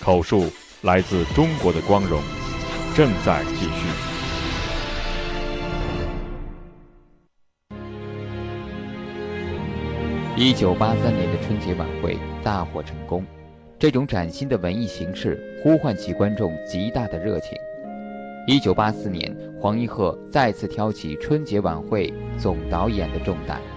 口述来自中国的光荣，正在继续。 1983年的春节晚会大获成功，这种崭新的文艺形式呼唤起观众极大的热情。1984年，黄一鹤再次挑起春节晚会总导演的重担。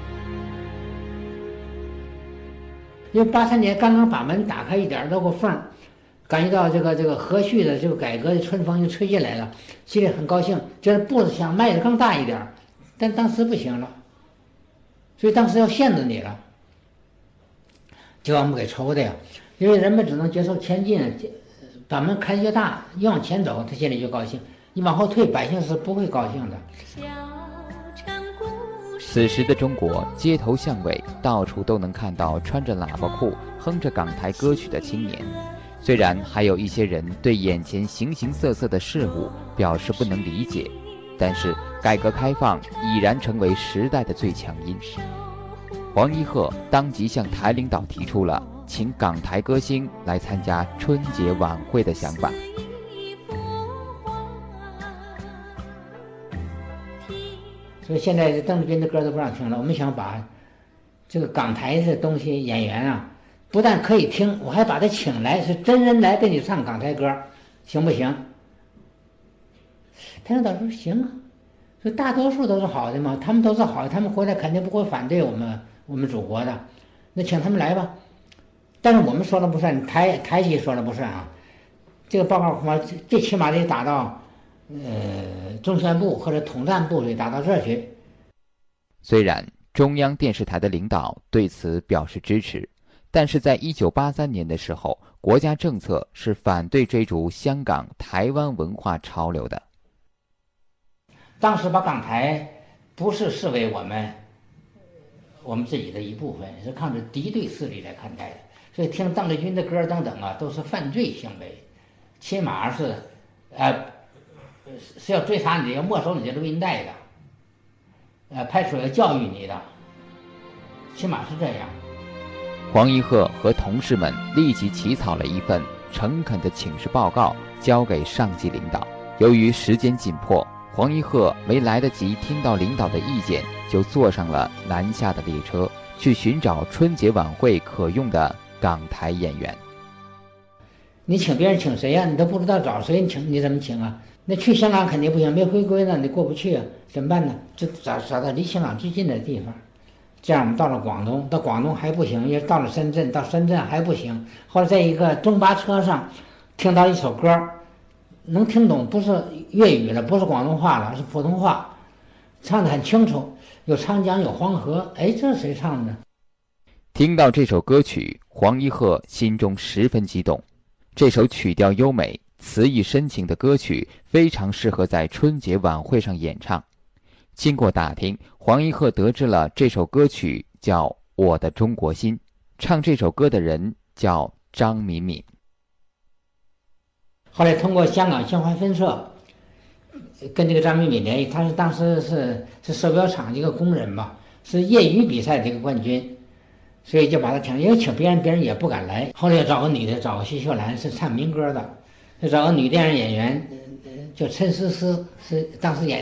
因为83年刚刚把门打开一点，漏个缝，感觉到这个和煦的这个改革的春风就吹进来了，心里很高兴，觉得步子想迈得更大一点，但当时不行了，所以当时要限制你了，就把我们给抽的呀。因为人们只能接受前进，把门开越大，越往前走，他心里就高兴；你往后退，百姓是不会高兴的。 此时的中国，街头巷尾到处都能看到穿着喇叭裤、哼着港台歌曲的青年。虽然还有一些人对眼前形形色色的事物表示不能理解，但是改革开放已然成为时代的最强音。黄一鹤当即向台领导提出了请港台歌星来参加春节晚会的想法。 所以现在邓丽君的歌都不让听了，我们想把这个港台的东西演员啊，不但可以听，我还把他请来，是真人来给你唱港台歌，行不行？台领导说行啊，说大多数都是好的嘛，他们都是好的，他们回来肯定不会反对我们祖国的，那请他们来吧。但是我们说了不算，台级说了不算啊。这个报告恐怕最起码得打到中宣部或者统战部得打到这儿去。 虽然中央电视台的领导对此表示支持，但是在1983年的时候，国家政策是反对追逐香港、台湾文化潮流的。 当时把港台不是视为我们自己的一部分，是看着敌对势力来看待的，所以听邓丽君的歌等等啊，都是犯罪行为，起码是是要追查你，要没收你的录音带的，派出所要教育你的，起码是这样。 黄一鹤和同事们立即起草了一份诚恳的请示报告，交给上级领导。由于时间紧迫，黄一鹤没来得及听到领导的意见，就坐上了南下的列车，去寻找春节晚会可用的港台演员。 你请别人请谁呀？你都不知道找谁，你怎么请啊？那去香港肯定不行，没回归呢，你过不去啊，怎么办呢？就找到离香港最近的地方。这样我们到了广东，到广东还不行，也到了深圳，到深圳还不行。后来在一个中巴车上听到一首歌，能听懂，不是粤语了，不是广东话了，是普通话，唱得很清楚，有长江有黄河。哎，这是谁唱的？ 听到这首歌曲，黄一鹤心中十分激动。这首曲调优美、词意深情的歌曲非常适合在春节晚会上演唱。经过打听，黄一鹤得知了这首歌曲叫《我的中国心》，唱这首歌的人叫张敏敏。 后来通过香港新华分社跟这个张敏敏联系，他是当时是手表厂一个工人吧，是业余比赛的一个冠军，所以就把他请，因为请别人也不敢来。后来又找个女的，找个徐秀兰，是唱民歌的，就找个女电影演员，叫陈思思，是当时演